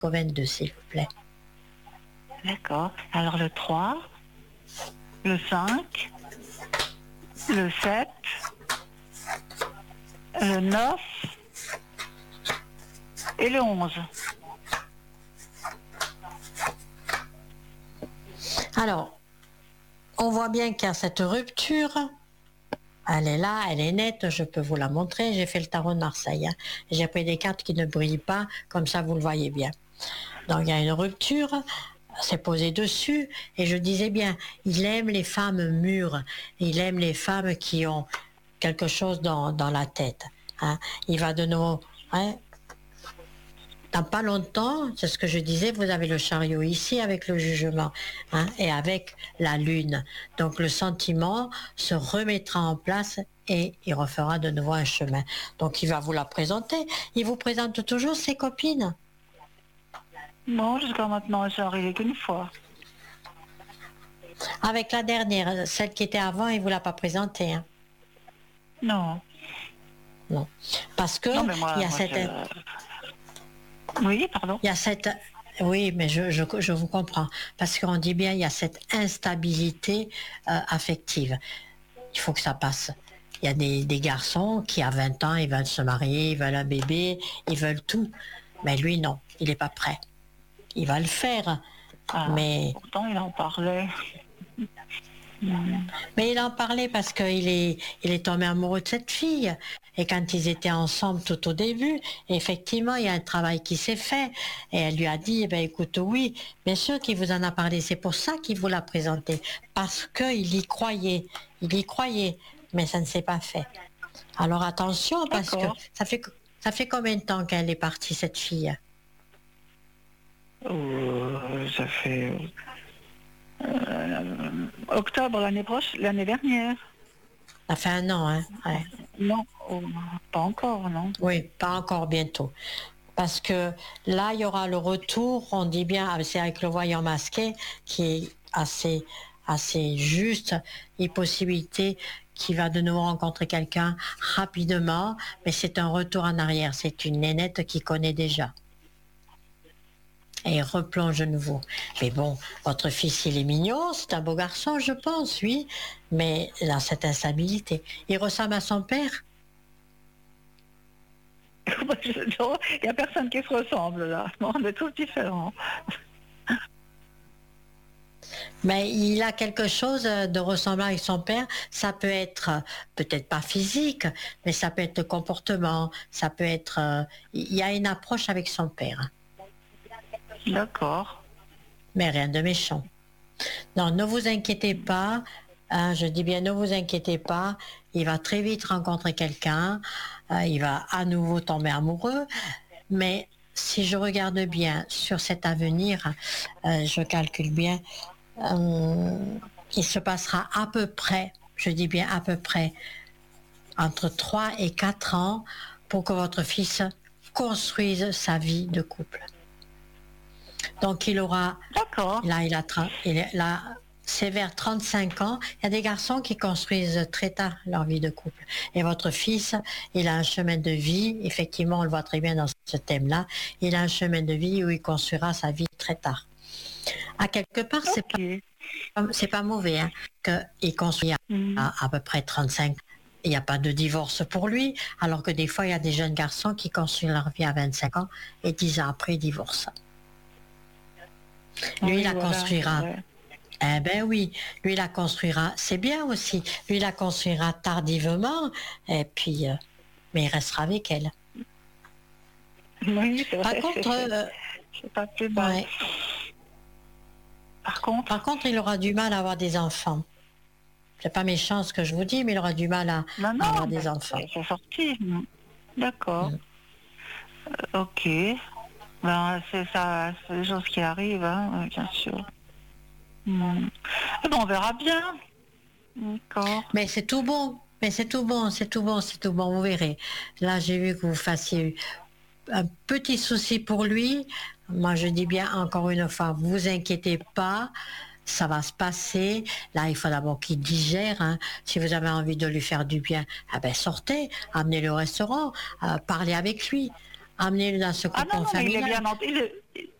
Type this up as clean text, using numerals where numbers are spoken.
22, s'il vous plaît. D'accord. Alors le 3, le 5, le 7, le 9 et le 11. Alors, on voit bien qu'il y a cette rupture. Elle est là, elle est nette, je peux vous la montrer. J'ai fait le tarot de Marseille. Hein. J'ai pris des cartes qui ne brillent pas, comme ça vous le voyez bien. Donc il y a une rupture, c'est posé dessus, et je disais bien, il aime les femmes mûres, il aime les femmes qui ont quelque chose dans la tête. Hein. Il va de nouveau... Hein, dans pas longtemps, c'est ce que je disais, vous avez le chariot ici avec le jugement hein, et avec la lune. Donc le sentiment se remettra en place et il refera de nouveau un chemin. Donc il va vous la présenter. Il vous présente toujours ses copines. Non, jusqu'à maintenant, c'est arrivé qu'une fois. Avec la dernière, celle qui était avant, il ne vous l'a pas présentée. Hein. Non. Non. Parce que non, mais moi, il y a cette... Oui, pardon. Il y a cette... Oui, mais je vous comprends. Parce qu'on dit bien, il y a cette instabilité affective. Il faut que ça passe. Il y a des garçons qui, à 20 ans, ils veulent se marier, ils veulent un bébé, ils veulent tout. Mais lui, non, il n'est pas prêt. Il va le faire. Mais... Pourtant, il en parlait. Mais il en parlait parce qu'il est tombé amoureux de cette fille. Et quand ils étaient ensemble tout au début, effectivement, il y a un travail qui s'est fait. Et elle lui a dit, eh ben, écoute, oui, bien sûr qu'il vous en a parlé. C'est pour ça qu'il vous l'a présenté. Parce qu'il y croyait. Il y croyait. Mais ça ne s'est pas fait. Alors attention, parce que ça fait combien de temps qu'elle est partie, cette fille? Ça fait... octobre l'année dernière. Ça fait 1 an, hein ouais. Non, pas encore, non. Oui, pas encore bientôt. Parce que là, il y aura le retour, on dit bien, c'est avec le voyant masqué, qui est assez juste, et possibilité qu'il va de nouveau rencontrer quelqu'un rapidement, mais c'est un retour en arrière, c'est une nénette qui connaît déjà. Et il replonge de nouveau. Mais bon, votre fils, il est mignon, c'est un beau garçon, je pense, oui, mais il a cette instabilité. Il ressemble à son père? Il n'y a personne qui se ressemble là. On est tous différents. Mais il a quelque chose de ressemblant avec son père. Ça peut être, peut-être pas physique, mais ça peut être le comportement. Ça peut être... il y a une approche avec son père. D'accord. Mais rien de méchant. Non, ne vous inquiétez pas. Hein, je dis bien, ne vous inquiétez pas. Il va très vite rencontrer quelqu'un. Il va à nouveau tomber amoureux. Mais si je regarde bien sur cet avenir, je calcule bien, il se passera à peu près, je dis bien à peu près, entre 3 et 4 ans pour que votre fils construise sa vie de couple. Donc il aura... D'accord. Là, c'est vers 35 ans. Il y a des garçons qui construisent très tard leur vie de couple. Et votre fils, il a un chemin de vie, effectivement, on le voit très bien dans ce thème-là, il a un chemin de vie où il construira sa vie très tard. À quelque part, c'est pas mauvais, hein, qu'il construit à peu près 35 ans. Il n'y a pas de divorce pour lui, alors que des fois, il y a des jeunes garçons qui construisent leur vie à 25 ans et 10 ans après, ils divorcent. Lui, il la construira. Eh ben oui, lui, il la construira. C'est bien aussi. Lui, il la construira tardivement, et puis, mais il restera avec elle. Oui, c'est vrai. Par contre, c'est pas plus mal. Ouais. Par contre, il aura du mal à avoir des enfants. C'est pas méchant ce que je vous dis, mais il aura du mal à avoir des enfants. C'est sorti. D'accord. Ok. Ben, c'est ça, c'est des choses qui arrivent, hein, bien sûr. Bon, on verra bien. D'accord. Mais c'est tout bon. Mais c'est tout bon, vous verrez. Là, j'ai vu que vous fassiez un petit souci pour lui. Moi, je dis bien encore une fois, vous inquiétez pas. Ça va se passer. Là, il faut d'abord qu'il digère. Hein. Si vous avez envie de lui faire du bien, sortez, amenez-le au restaurant, parlez avec lui. Amenez-le dans ce Ah non, cocon non, mais il est familial. bien entouré.